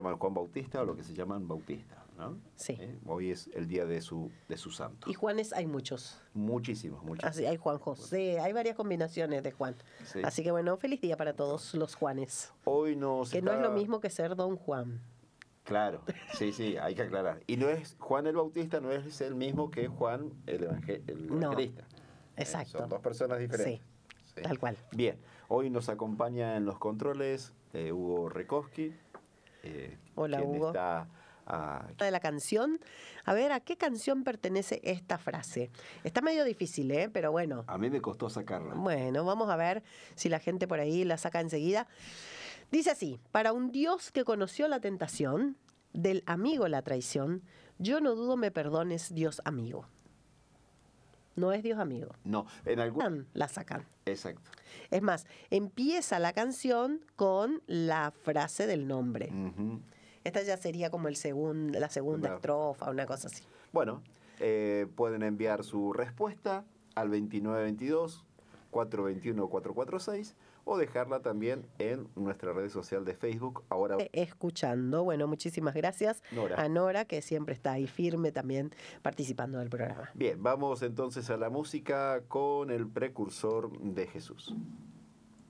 Juan Bautista o lo que se llaman bautistas, ¿no? Sí. Hoy es el día de su santo. Y Juanes hay muchos. Muchísimos. Así, hay Juan José, hay varias combinaciones de Juan. Sí. Así que bueno, feliz día para todos los Juanes. Hoy no es lo mismo que ser Don Juan. Claro, sí, hay que aclarar. Y no es Juan el Bautista, no es el mismo que Juan el evangelista. Exacto. Son dos personas diferentes. Sí, tal cual. Bien, hoy nos acompaña en los controles Hugo Rekoski. Hola, quien Hugo. Está de la canción. A ver, ¿a qué canción pertenece esta frase? Está medio difícil, pero bueno. A mí me costó sacarla. Bueno, vamos a ver si la gente por ahí la saca enseguida. Dice así: para un Dios que conoció la tentación, del amigo la traición, yo no dudo me perdones, Dios amigo. No es Dios amigo. No, en algún... La sacan. Exacto. Es más, empieza la canción con la frase del nombre. Uh-huh. Esta ya sería como la segunda estrofa, una cosa así. Bueno, pueden enviar su respuesta al 2922-421-446 o dejarla también en nuestra red social de Facebook. Ahora escuchando. Bueno, muchísimas gracias Nora. A Nora, que siempre está ahí firme también participando del programa. Bien, vamos entonces a la música con el precursor de Jesús.